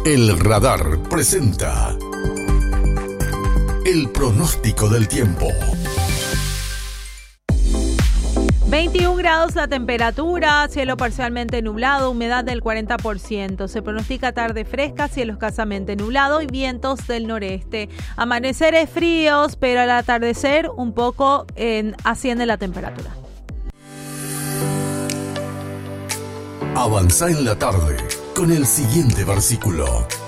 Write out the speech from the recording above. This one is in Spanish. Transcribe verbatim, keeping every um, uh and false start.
El Radar presenta el pronóstico del tiempo. veintiún grados la temperatura, cielo parcialmente nublado, humedad del cuarenta por ciento. Se pronostica tarde fresca, cielo escasamente nublado y vientos del noreste. Amaneceres fríos, pero al atardecer un poco en, asciende la temperatura. Avanza en la tarde con el siguiente versículo.